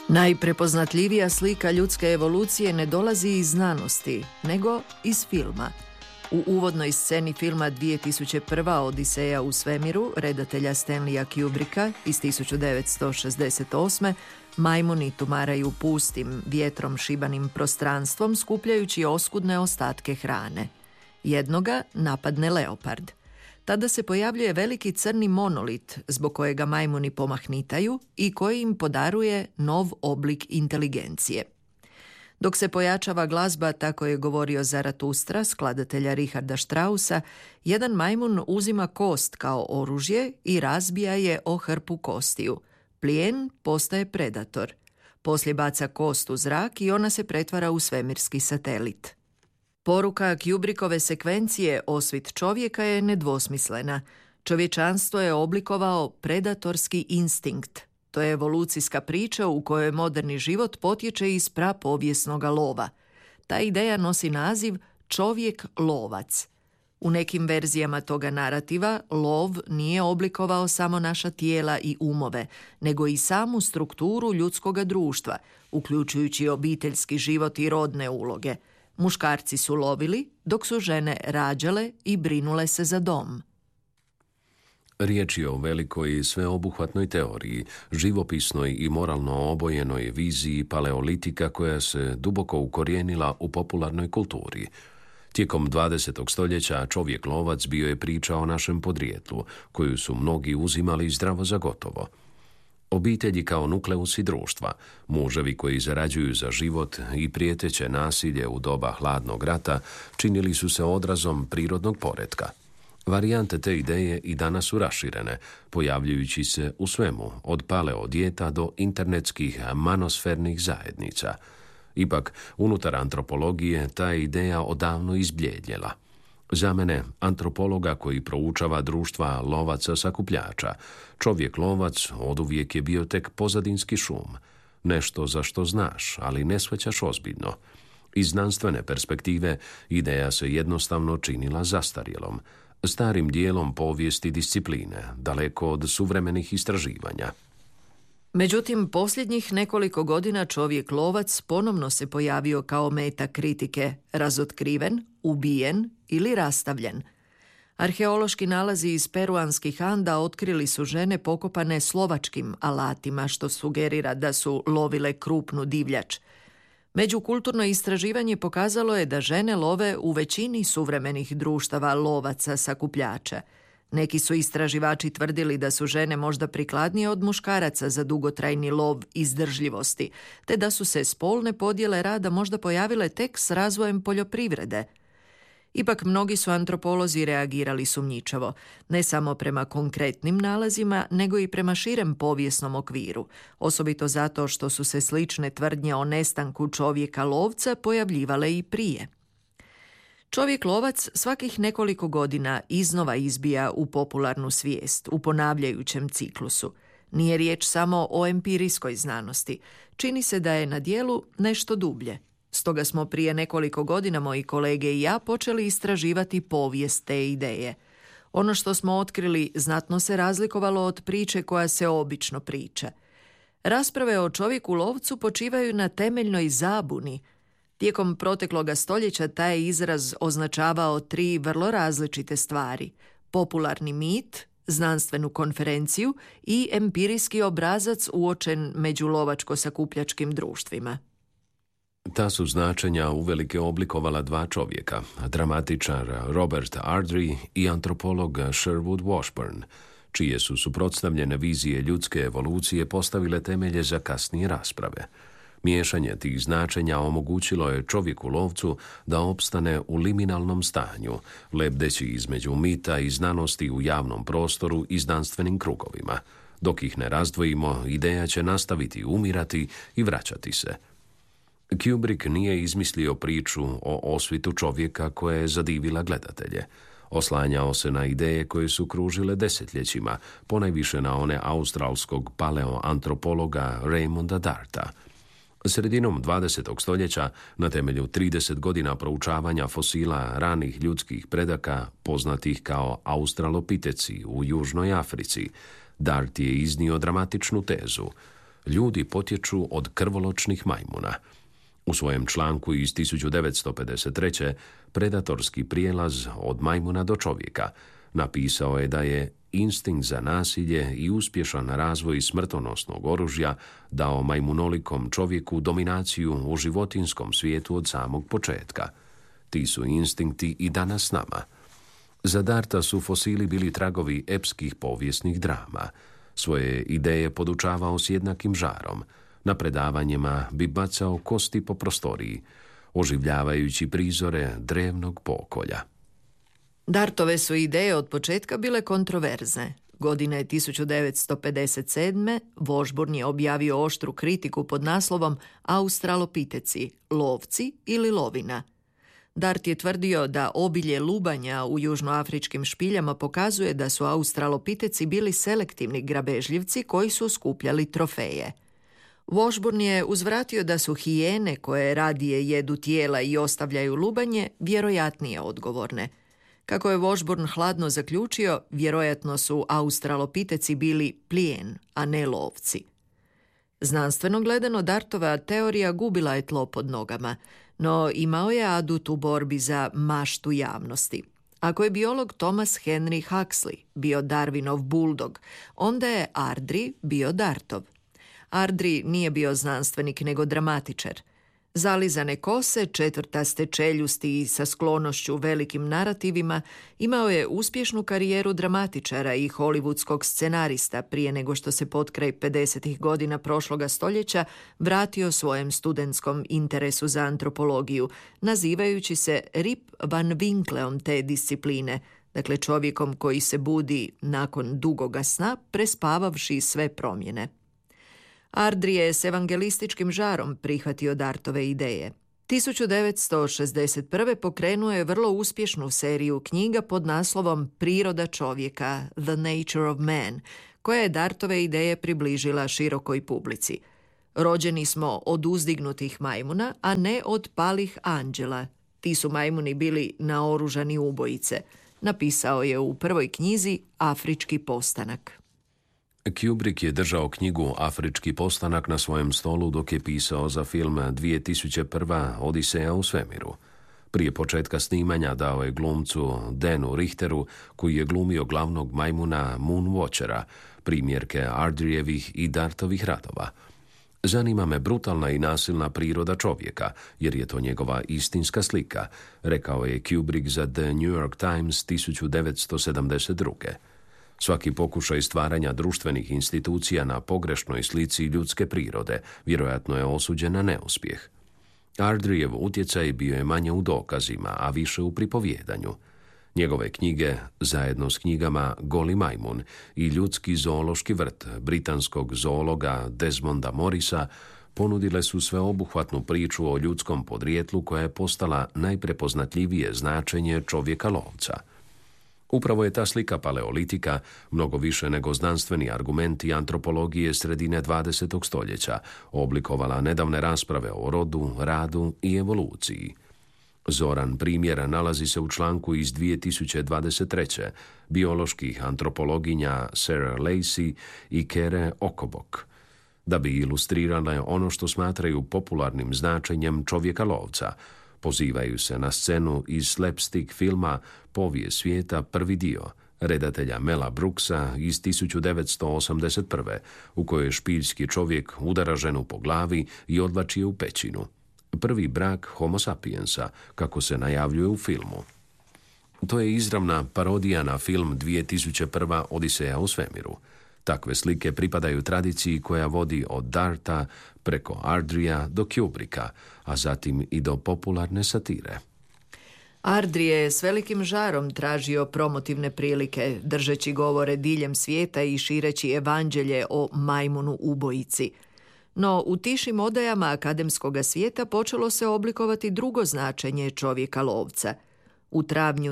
Najprepoznatljivija slika ljudske evolucije ne dolazi iz znanosti, nego iz filma. U uvodnoj sceni filma 2001. Odiseja u svemiru, redatelja Stanleya Kubricka iz 1968. majmuni tumaraju pustim, vjetrom šibanim prostranstvom skupljajući oskudne ostatke hrane. Jednoga napadne leopard. Tada se pojavljuje veliki crni monolit zbog kojega majmuni pomahnitaju i koji im podaruje nov oblik inteligencije. Dok se pojačava glazba, tako je govorio Zaratustra, skladatelja Richarda Straussa, jedan majmun uzima kost kao oružje i razbija je o hrpu kostiju. Plijen postaje predator. Poslije baca kost u zrak i ona se pretvara u svemirski satelit. Poruka Kubrickove sekvencije Osvit čovjeka je nedvosmislena. Čovječanstvo je oblikovao predatorski instinkt. To je evolucijska priča u kojoj moderni život potječe iz prapovijesnoga lova. Ta ideja nosi naziv čovjek-lovac. U nekim verzijama toga narativa lov nije oblikovao samo naša tijela i umove, nego i samu strukturu ljudskoga društva, uključujući obiteljski život i rodne uloge. Muškarci su lovili, dok su žene rađale i brinule se za dom. Riječ je o velikoj i sveobuhvatnoj teoriji, živopisnoj i moralno obojenoj viziji paleolitika koja se duboko ukorijenila u popularnoj kulturi. Tijekom 20. stoljeća čovjek-lovac bio je priča o našem podrijetlu, koju su mnogi uzimali zdravo za gotovo. Obitelji kao nukleusi društva, muževi koji zarađuju za život i prijeteće nasilje u doba hladnog rata činili su se odrazom prirodnog poretka. Varijante te ideje i danas su raširene, pojavljujući se u svemu, od paleodijeta do internetskih manosfernih zajednica. Ipak, unutar antropologije ta ideja odavno izbljednjela. Za mene, antropologa koji proučava društva lovaca sakupljača, čovjek-lovac oduvijek je bio tek pozadinski šum. Nešto za što znaš, ali ne shvaćaš ozbiljno. Iz znanstvene perspektive ideja se jednostavno činila zastarjelom, starim dijelom povijesti discipline, daleko od suvremenih istraživanja. Međutim, posljednjih nekoliko godina čovjek-lovac ponovno se pojavio kao meta kritike, razotkriven, ubijen ili rastavljen. Arheološki nalazi iz peruanskih Anda otkrili su žene pokopane slovačkim alatima, što sugerira da su lovile krupnu divljač. Međukulturno istraživanje pokazalo je da žene love u većini suvremenih društava lovaca sakupljača. Neki su istraživači tvrdili da su žene možda prikladnije od muškaraca za dugotrajni lov izdržljivosti, te da su se spolne podjele rada možda pojavile tek s razvojem poljoprivrede. Ipak mnogi su antropolozi reagirali sumnjičavo, ne samo prema konkretnim nalazima, nego i prema širem povijesnom okviru, osobito zato što su se slične tvrdnje o nestanku čovjeka-lovca pojavljivale i prije. Čovjek-lovac svakih nekoliko godina iznova izbija u popularnu svijest, u ponavljajućem ciklusu. Nije riječ samo o empirijskoj znanosti. Čini se da je na djelu nešto dublje. Stoga smo prije nekoliko godina moji kolege i ja počeli istraživati povijest te ideje. Ono što smo otkrili znatno se razlikovalo od priče koja se obično priča. Rasprave o čovjeku-lovcu počivaju na temeljnoj zabuni. Tijekom protekloga stoljeća taj izraz označavao 3 vrlo različite stvari: popularni mit, znanstvenu konferenciju i empirijski obrazac uočen među lovačko-sakupljačkim društvima. Ta su značenja uvelike oblikovala 2 čovjeka, dramatičar Robert Ardrey i antropolog Sherwood Washburn, čije su suprotstavljene vizije ljudske evolucije postavile temelje za kasnije rasprave. Miješanje tih značenja omogućilo je čovjeku-lovcu da opstane u liminalnom stanju, lebdeći između mita i znanosti u javnom prostoru i znanstvenim krugovima. Dok ih ne razdvojimo, ideja će nastaviti umirati i vraćati se. Kubrick nije izmislio priču o osvitu čovjeka koja je zadivila gledatelje. Oslanjao se na ideje koje su kružile desetljećima, ponajviše na one australskog paleoantropologa Raymonda Darta. Sredinom 20. stoljeća, na temelju 30 godina proučavanja fosila ranih ljudskih predaka, poznatih kao australopiteci u Južnoj Africi, Dart je iznio dramatičnu tezu. Ljudi potječu od krvoločnih majmuna. U svojem članku iz 1953. Predatorski prijelaz od majmuna do čovjeka napisao je da je instinkt za nasilje i uspješan razvoj smrtonosnog oružja dao majmunolikom čovjeku dominaciju u životinjskom svijetu od samog početka. Ti su instinkti i danas s nama. Za Darta su fosili bili tragovi epskih povijesnih drama. Svoje ideje podučavao s jednakim žarom. Na predavanjima bi bacao kosti po prostoriji, oživljavajući prizore drevnog pokolja. Dartove su ideje od početka bile kontroverzne. Godine 1957. Washburn je objavio oštru kritiku pod naslovom Australopiteci, lovci ili lovina. Dart je tvrdio da obilje lubanja u južnoafričkim špiljama pokazuje da su australopiteci bili selektivni grabežljivci koji su skupljali trofeje. Washburn je uzvratio da su hijene koje radije jedu tijela i ostavljaju lubanje vjerojatnije odgovorne. Kako je Washburn hladno zaključio, vjerojatno su australopiteci bili plijen, a ne lovci. Znanstveno gledano, Dartova teorija gubila je tlo pod nogama, no imao je adut u borbi za maštu javnosti. Ako je biolog Thomas Henry Huxley bio Darwinov buldog, onda je Ardrey bio Dartov. Ardrey nije bio znanstvenik nego dramatičar. Zalizane kose, četvrtaste čeljusti i sa sklonošću velikim narativima, imao je uspješnu karijeru dramatičara i hollywoodskog scenarista prije nego što se potkraj 50. godina prošloga stoljeća vratio svojem studentskom interesu za antropologiju, nazivajući se Rip Van Winkleom te discipline, dakle čovjekom koji se budi nakon dugoga sna prespavavši sve promjene. Ardrey je s evangelističkim žarom prihvatio Dartove ideje. 1961. pokrenuo je vrlo uspješnu seriju knjiga pod naslovom Priroda čovjeka, The Nature of Man, koja je Dartove ideje približila širokoj publici. Rođeni smo od uzdignutih majmuna, a ne od palih anđela. Ti su majmuni bili naoružani ubojice, napisao je u prvoj knjizi Afrički postanak. Kubrick je držao knjigu Afrički postanak na svojem stolu dok je pisao za film 2001. Odiseja u svemiru. Prije početka snimanja dao je glumcu Danu Richteru, koji je glumio glavnog majmuna Moonwatchera, primjerke Ardreyevih i Dartovih radova. Zanima me brutalna i nasilna priroda čovjeka, jer je to njegova istinska slika, rekao je Kubrick za The New York Times 1972. Svaki pokušaj stvaranja društvenih institucija na pogrešnoj slici ljudske prirode vjerojatno je osuđen na neuspjeh. Ardreyev utjecaj bio je manje u dokazima, a više u pripovjedanju. Njegove knjige, zajedno s knjigama Goli majmun i Ljudski zoološki vrt britanskog zoologa Desmonda Morrisa, ponudile su sveobuhvatnu priču o ljudskom podrijetlu koja je postala najprepoznatljivije značenje čovjeka lovca. Upravo je ta slika paleolitika, mnogo više nego znanstveni argumenti antropologije sredine 20. stoljeća, oblikovala nedavne rasprave o rodu, radu i evoluciji. Zoran primjer nalazi se u članku iz 2023. bioloških antropologinja Sarah Lacey i Kere Okobok, da bi ilustrirale ono što smatraju popularnim značenjem čovjeka lovca. Pozivaju se na scenu iz slapstick filma Povijest svijeta prvi dio, redatelja Mela Brooksa iz 1981. u kojoj špiljski čovjek udara ženu po glavi i odvlači je u pećinu. Prvi brak Homo sapiensa, kako se najavljuje u filmu. To je izravna parodija na film 2001. Odiseja u svemiru. Takve slike pripadaju tradiciji koja vodi od Darta preko Ardreya do Kubricka, a zatim i do popularne satire. Ardrey je s velikim žarom tražio promotivne prilike, držeći govore diljem svijeta i šireći evanđelje o majmunu ubojici. No u tišim odajama akademskoga svijeta počelo se oblikovati drugo značenje čovjeka lovca. U travnju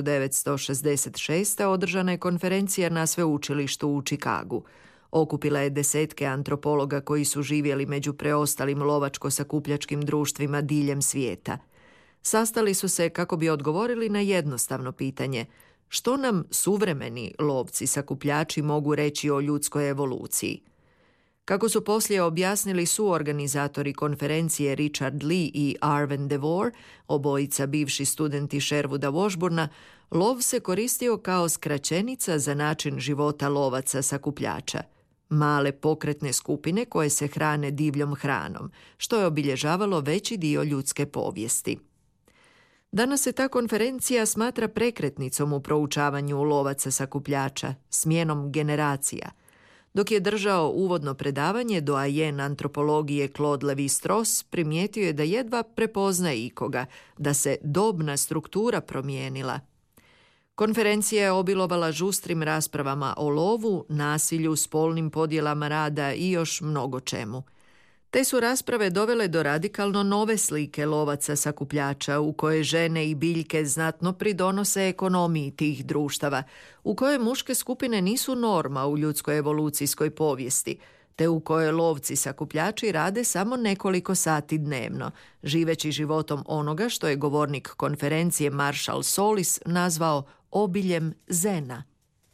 1966. održana je konferencija na sveučilištu u Čikagu. Okupila je desetke antropologa koji su živjeli među preostalim lovačko-sakupljačkim društvima diljem svijeta. Sastali su se kako bi odgovorili na jednostavno pitanje: što nam suvremeni lovci-sakupljači mogu reći o ljudskoj evoluciji? Kako su poslije objasnili suorganizatori konferencije Richard Lee i Arwen DeVore, obojica bivši studenti Sherwooda Washburna, lov se koristio kao skraćenica za način života lovaca sakupljača. Male pokretne skupine koje se hrane divljom hranom, što je obilježavalo veći dio ljudske povijesti. Danas se ta konferencija smatra prekretnicom u proučavanju lovaca sakupljača, smjenom generacija. Dok je držao uvodno predavanje, doajen antropologije Claude Lévi-Strauss primijetio je da jedva prepoznaje ikoga, da se dobna struktura promijenila. Konferencija je obilovala žustrim raspravama o lovu, nasilju, spolnim podjelama rada i još mnogo čemu. Te su rasprave dovele do radikalno nove slike lovaca sakupljača u koje žene i biljke znatno pridonose ekonomiji tih društava, u koje muške skupine nisu norma u ljudskoj evolucijskoj povijesti, te u koje lovci sakupljači rade samo nekoliko sati dnevno, živeći životom onoga što je govornik konferencije Marshall Solis nazvao obiljem zena.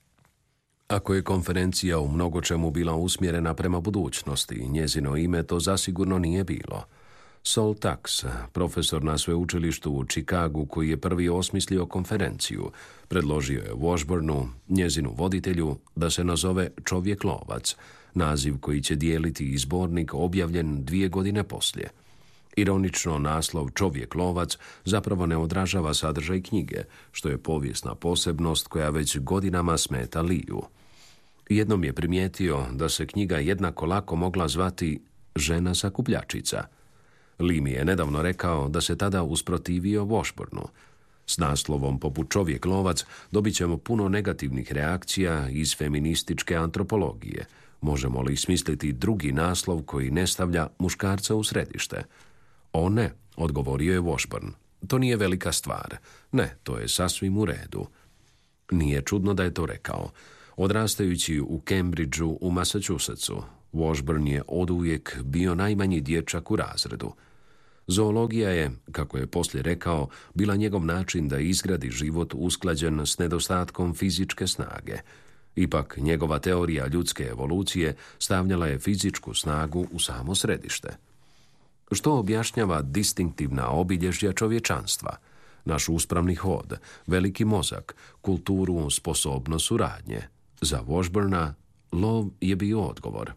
Ako je konferencija u mnogočemu bila usmjerena prema budućnosti, njezino ime to zasigurno nije bilo. Sol Tax, profesor na sveučilištu u Chicagu koji je prvi osmislio konferenciju, predložio je Washburnu, njezinu voditelju, da se nazove Čovjek lovac, naziv koji će dijeliti i zbornik objavljen 2 godine poslije. Ironično, naslov Čovjek lovac zapravo ne odražava sadržaj knjige, što je povijesna posebnost koja već godinama smeta Liju. Jednom je primijetio da se knjiga jednako lako mogla zvati Žena sakupljačica. Lee mi je nedavno rekao da se tada usprotivio Washburnu. S naslovom poput Čovjek lovac dobit ćemo puno negativnih reakcija iz feminističke antropologije. Možemo li smisliti drugi naslov koji ne stavlja muškarca u središte? O ne, odgovorio je Washburn. To nije velika stvar. Ne, to je sasvim u redu. Nije čudno da je to rekao. Odrastajući u Cambridgeu u Massachusettsu, Washburn je oduvijek bio najmanji dječak u razredu. Zoologija je, kako je poslije rekao, bila njegov način da izgradi život usklađen s nedostatkom fizičke snage. Ipak, njegova teorija ljudske evolucije stavljala je fizičku snagu u samo središte. Što objašnjava distinktivna obilježja čovječanstva? Naš uspravni hod, veliki mozak, kulturu, sposobnost suradnje. Za Washburna lov je bio odgovor.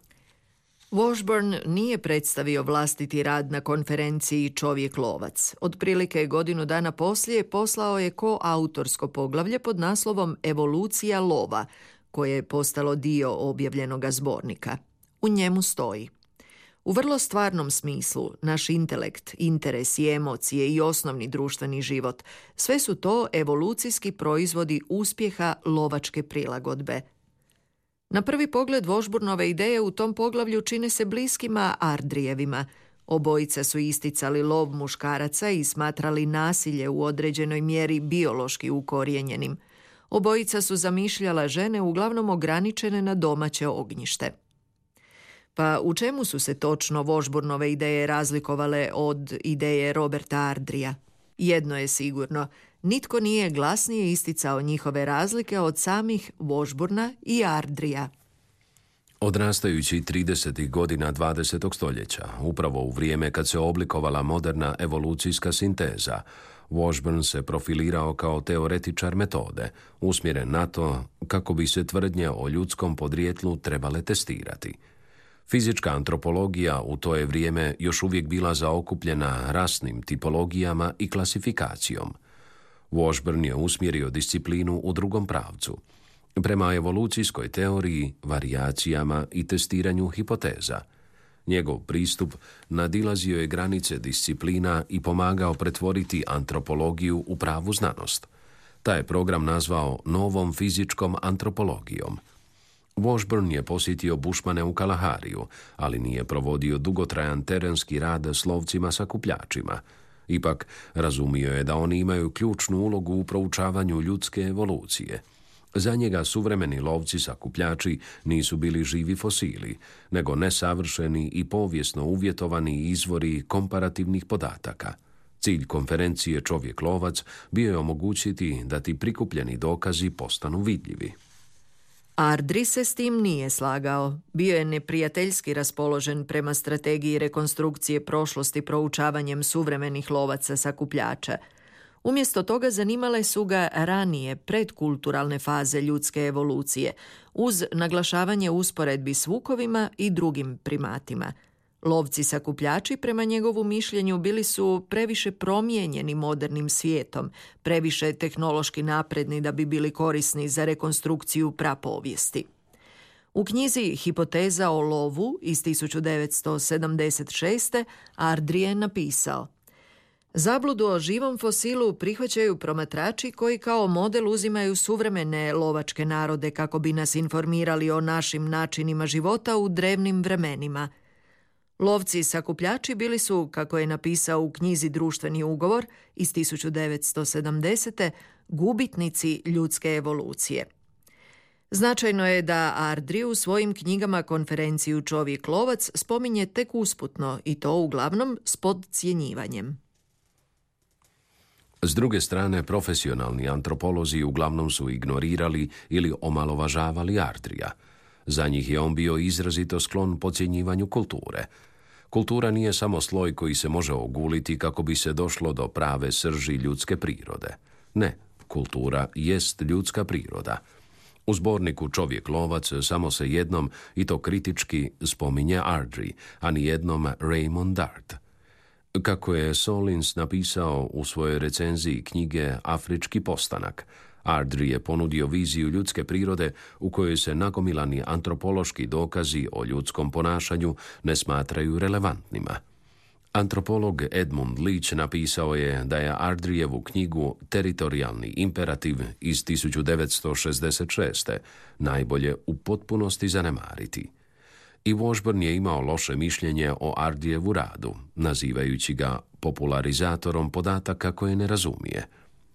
Washburn nije predstavio vlastiti rad na konferenciji Čovjek lovac. Otprilike godinu dana poslije poslao je koautorsko poglavlje pod naslovom Evolucija lova, koje je postalo dio objavljenoga zbornika. U njemu stoji: u vrlo stvarnom smislu, naš intelekt, interes i emocije i osnovni društveni život, sve su to evolucijski proizvodi uspjeha lovačke prilagodbe. Na prvi pogled Washburnove ideje u tom poglavlju čine se bliskima Ardrijevima. Obojica su isticali lov muškaraca i smatrali nasilje u određenoj mjeri biološki ukorijenjenim. Obojica su zamišljala žene uglavnom ograničene na domaće ognjište. Pa u čemu su se točno Washburnove ideje razlikovale od ideje Roberta Ardrija? Jedno je sigurno, nitko nije glasnije isticao njihove razlike od samih Washburna i Ardrija. Odrastajući 30. godina 20. stoljeća, upravo u vrijeme kad se oblikovala moderna evolucijska sinteza, Washburn se profilirao kao teoretičar metode, usmjeren na to kako bi se tvrdnje o ljudskom podrijetlu trebale testirati. Fizička antropologija u to je vrijeme još uvijek bila zaokupljena rasnim tipologijama i klasifikacijom. Washburn je usmjerio disciplinu u drugom pravcu, prema evolucijskoj teoriji, varijacijama i testiranju hipoteza. Njegov pristup nadilazio je granice disciplina i pomagao pretvoriti antropologiju u pravu znanost. Taj je program nazvao novom fizičkom antropologijom. Washburn je posjetio Bushmane u Kalahariju, ali nije provodio dugotrajan terenski rad s lovcima sakupljačima. Ipak, razumio je da oni imaju ključnu ulogu u proučavanju ljudske evolucije. Za njega suvremeni lovci sakupljači nisu bili živi fosili, nego nesavršeni i povijesno uvjetovani izvori komparativnih podataka. Cilj konferencije Čovjek lovac bio je omogućiti da ti prikupljeni dokazi postanu vidljivi. Ardrey se s tim nije slagao. Bio je neprijateljski raspoložen prema strategiji rekonstrukcije prošlosti proučavanjem suvremenih lovaca sakupljača. Umjesto toga zanimale su ga ranije predkulturalne faze ljudske evolucije, uz naglašavanje usporedbi s vukovima i drugim primatima. Lovci sakupljači, prema njegovu mišljenju, bili su previše promijenjeni modernim svijetom, previše tehnološki napredni da bi bili korisni za rekonstrukciju prapovijesti. U knjizi Hipoteza o lovu iz 1976. Ardrey je napisao: zabludu o živom fosilu prihvaćaju promatrači koji kao model uzimaju suvremene lovačke narode kako bi nas informirali o našim načinima života u drevnim vremenima. Lovci i sakupljači bili su, kako je napisao u knjizi Društveni ugovor iz 1970. gubitnici ljudske evolucije. Značajno je da Ardrey u svojim knjigama konferenciju Čovjek-lovac spominje tek usputno i to uglavnom s podcjenjivanjem. S druge strane, profesionalni antropolozi uglavnom su ignorirali ili omalovažavali Ardreya. Za njih je on bio izrazito sklon podcjenjivanju kulture. Kultura nije samo sloj koji se može oguliti kako bi se došlo do prave srži ljudske prirode. Ne, kultura jest ljudska priroda. U zborniku Čovjek-lovac samo se jednom, i to kritički, spominje Ardrey, a nijednom Raymond Dart. Kako je Solins napisao u svojoj recenziji knjige Afrički postanak, Ardrey je ponudio viziju ljudske prirode u kojoj se nagomilani antropološki dokazi o ljudskom ponašanju ne smatraju relevantnima. Antropolog Edmund Leach napisao je da je Ardreyevu knjigu Teritorijalni imperativ iz 1966. najbolje u potpunosti zanemariti. I Washburn je imao loše mišljenje o Ardreyevu radu, nazivajući ga popularizatorom podataka koje ne razumije.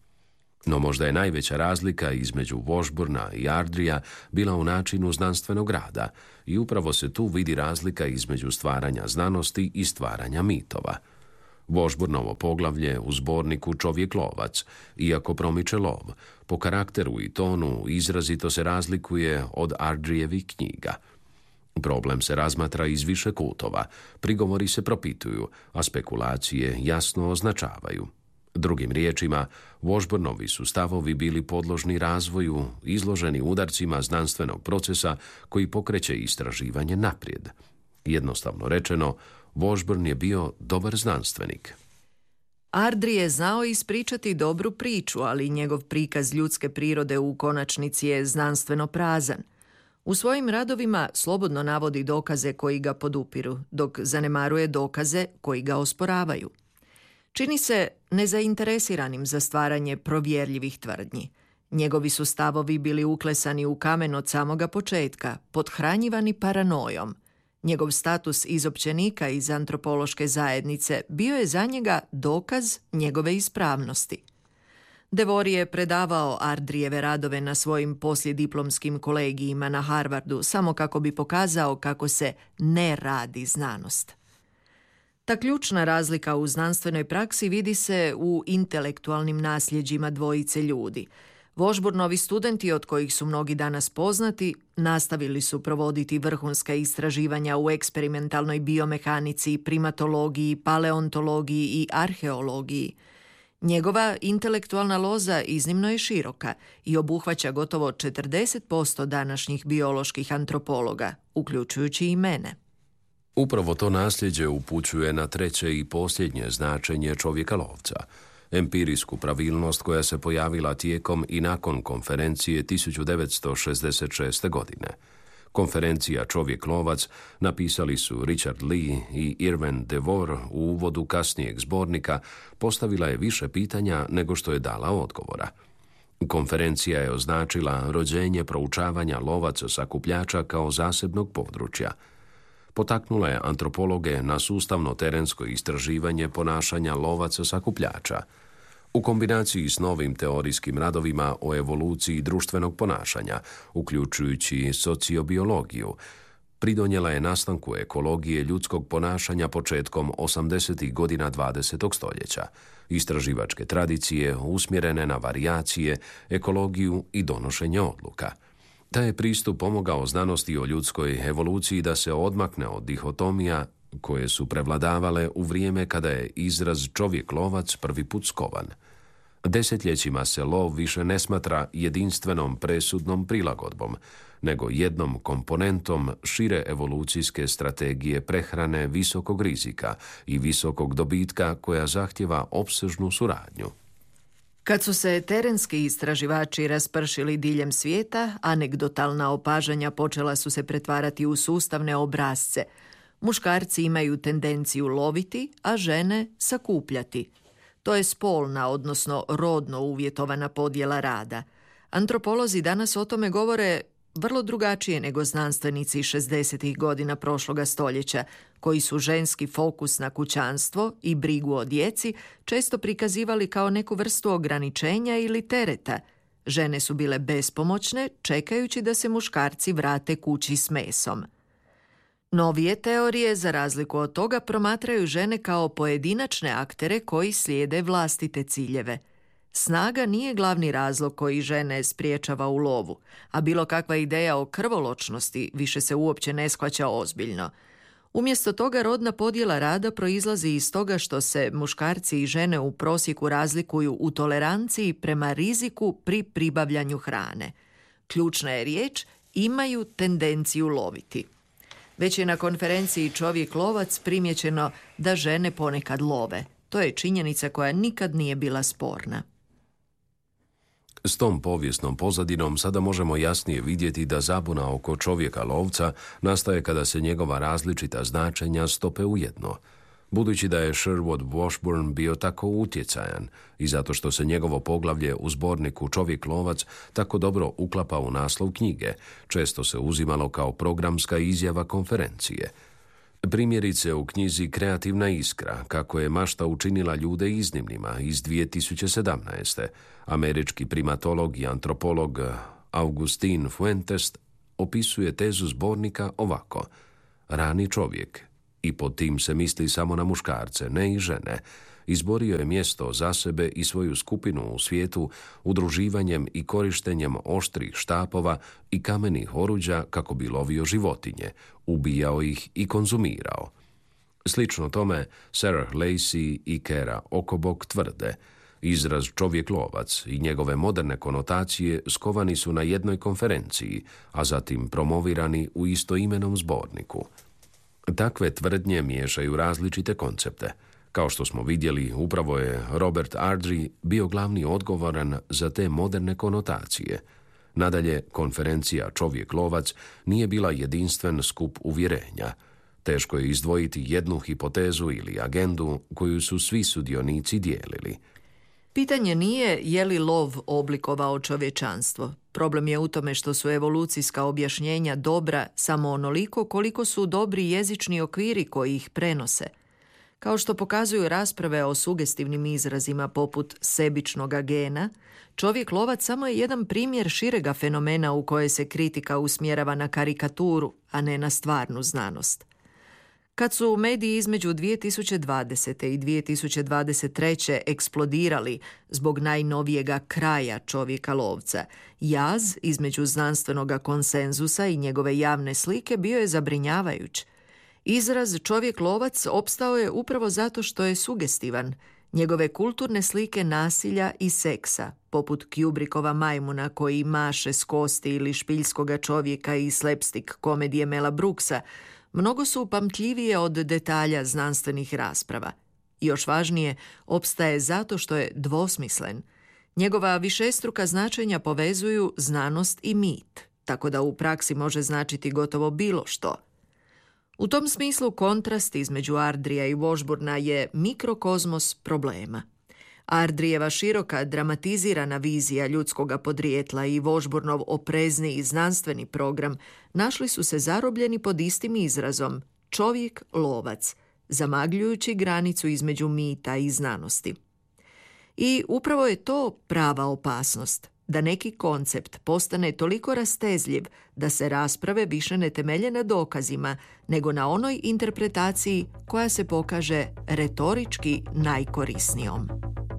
No možda je najveća razlika između Washburna i Ardreya bila u načinu znanstvenog rada i upravo se tu vidi razlika između stvaranja znanosti i stvaranja mitova. Washburnovo poglavlje u zborniku Čovjek-lovac, iako promiče lov, po karakteru i tonu izrazito se razlikuje od Ardreyevih knjiga. Problem se razmatra iz više kutova, prigovori se propituju, a spekulacije jasno označavaju. Drugim riječima, Washburnovi su stavovi bili podložni razvoju, izloženi udarcima znanstvenog procesa koji pokreće istraživanje naprijed. Jednostavno rečeno, Washburn je bio dobar znanstvenik. Ardrey je znao ispričati dobru priču, ali njegov prikaz ljudske prirode u konačnici je znanstveno prazan. U svojim radovima slobodno navodi dokaze koji ga podupiru, dok zanemaruje dokaze koji ga osporavaju. Čini se nezainteresiranim za stvaranje provjerljivih tvrdnji. Njegovi su stavovi bili uklesani u kamen od samoga početka, pothranjivani paranojom. Njegov status izopćenika iz antropološke zajednice bio je za njega dokaz njegove ispravnosti. Devor je predavao Ardreyeve radove na svojim poslijediplomskim kolegijima na Harvardu samo kako bi pokazao kako se ne radi znanost. Ta ključna razlika u znanstvenoj praksi vidi se u intelektualnim nasljeđima dvojice ljudi. Washburnovi studenti, od kojih su mnogi danas poznati, nastavili su provoditi vrhunska istraživanja u eksperimentalnoj biomehanici, primatologiji, paleontologiji i arheologiji. Njegova intelektualna loza iznimno je široka i obuhvaća gotovo 40% današnjih bioloških antropologa, uključujući i mene. Upravo to nasljeđe upućuje na treće i posljednje značenje čovjeka-lovca, empirijsku pravilnost koja se pojavila tijekom i nakon konferencije 1966. godine. Konferencija Čovjek-lovac napisali su Richard Lee i Irvin Devor u uvodu kasnijeg zbornika, postavila je više pitanja nego što je dala odgovora. Konferencija je označila rođenje proučavanja lovaca sakupljača kao zasebnog područja. Potaknula je antropologe na sustavno terensko istraživanje ponašanja lovaca sakupljača. U kombinaciji s novim teorijskim radovima o evoluciji društvenog ponašanja, uključujući sociobiologiju, pridonijela je nastanku ekologije ljudskog ponašanja početkom 80. godina 20. stoljeća, istraživačke tradicije usmjerene na varijacije, ekologiju i donošenje odluka. Taj je pristup pomogao znanosti o ljudskoj evoluciji da se odmakne od dihotomija koje su prevladavale u vrijeme kada je izraz čovjek-lovac prvi put skovan. Desetljećima se lov više ne smatra jedinstvenom presudnom prilagodbom, nego jednom komponentom šire evolucijske strategije prehrane visokog rizika i visokog dobitka koja zahtjeva opsežnu suradnju. Kad su se terenski istraživači raspršili diljem svijeta, anegdotalna opažanja počela su se pretvarati u sustavne obrasce. Muškarci imaju tendenciju loviti, a žene sakupljati. To je spolna, odnosno rodno uvjetovana podjela rada. Antropolozi danas o tome govore vrlo drugačije nego znanstvenici 60. godina prošloga stoljeća, koji su ženski fokus na kućanstvo i brigu o djeci često prikazivali kao neku vrstu ograničenja ili tereta. Žene su bile bespomoćne, čekajući da se muškarci vrate kući s mesom. Novije teorije, za razliku od toga, promatraju žene kao pojedinačne aktere koji slijede vlastite ciljeve. Snaga nije glavni razlog koji žene spriječava u lovu, a bilo kakva ideja o krvoločnosti više se uopće ne shvaća ozbiljno. Umjesto toga rodna podjela rada proizlazi iz toga što se muškarci i žene u prosjeku razlikuju u toleranciji prema riziku pri pribavljanju hrane. Ključna je riječ, imaju tendenciju loviti. Već je na konferenciji Čovjek-lovac primijećeno da žene ponekad love. To je činjenica koja nikad nije bila sporna. S tom povijesnom pozadinom sada možemo jasnije vidjeti da zabuna oko čovjeka lovca nastaje kada se njegova različita značenja stope u jedno. Budući da je Sherwood Washburn bio tako utjecajan i zato što se njegovo poglavlje u zborniku Čovjek-lovac tako dobro uklapa u naslov knjige, često se uzimalo kao programska izjava konferencije. Primjerice u knjizi Kreativna iskra, kako je mašta učinila ljude iznimnima iz 2017. Američki primatolog i antropolog Augustin Fuentes opisuje tezu zbornika ovako: rani čovjek, i pod tim se misli samo na muškarce, ne i žene, izborio je mjesto za sebe i svoju skupinu u svijetu udruživanjem i korištenjem oštrih štapova i kamenih oruđa kako bi lovio životinje, ubijao ih i konzumirao. Slično tome, Sarah Lacy i Kara Okobok tvrde: izraz čovjek-lovac i njegove moderne konotacije skovani su na jednoj konferenciji, a zatim promovirani u istoimenom zborniku. Takve tvrdnje miješaju različite koncepte. Kao što smo vidjeli, upravo je Robert Ardrey bio glavni odgovoran za te moderne konotacije. Nadalje, konferencija Čovjek-lovac nije bila jedinstven skup uvjerenja. Teško je izdvojiti jednu hipotezu ili agendu koju su svi sudionici dijelili. Pitanje nije je li lov oblikovao čovječanstvo. Problem je u tome što su evolucijska objašnjenja dobra samo onoliko koliko su dobri jezični okviri koji ih prenose. Kao što pokazuju rasprave o sugestivnim izrazima poput sebičnoga gena, čovjek-lovac samo je jedan primjer širega fenomena u koje se kritika usmjerava na karikaturu, a ne na stvarnu znanost. Kad su mediji između 2020. i 2023. eksplodirali zbog najnovijega kraja čovjeka-lovca, jaz između znanstvenoga konsenzusa i njegove javne slike bio je zabrinjavajuć. Izraz čovjek-lovac opstao je upravo zato što je sugestivan. Njegove kulturne slike nasilja i seksa, poput Kubrickova majmuna koji maše s kosti ili špiljskoga čovjeka i slapstick komedije Mela Brooksa, mnogo su upamtljivije od detalja znanstvenih rasprava. Još važnije, opstaje zato što je dvosmislen. Njegova višestruka značenja povezuju znanost i mit, tako da u praksi može značiti gotovo bilo što. U tom smislu kontrast između Ardreya i Washburna je mikrokozmos problema. Ardreyeva široka dramatizirana vizija ljudskoga podrijetla i Washburnov oprezniji znanstveni program našli su se zarobljeni pod istim izrazom čovjek-lovac, zamagljujući granicu između mita i znanosti. I upravo je to prava opasnost, da neki koncept postane toliko rastezljiv da se rasprave više ne temelje na dokazima, nego na onoj interpretaciji koja se pokaže retorički najkorisnijom.